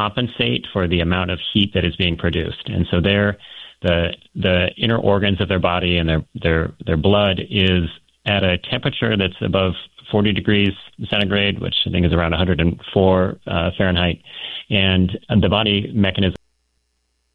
compensate for the amount of heat that is being produced. And so the inner organs of their body and their blood is at a temperature that's above 40 degrees centigrade, which I think is around 104 Fahrenheit. And the body mechanism